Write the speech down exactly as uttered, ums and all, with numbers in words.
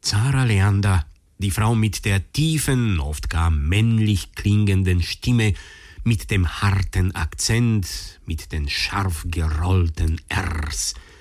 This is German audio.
Zara Leander, die Frau mit der tiefen, oft gar männlich klingenden Stimme, mit dem harten Akzent, mit den scharf gerollten Rs,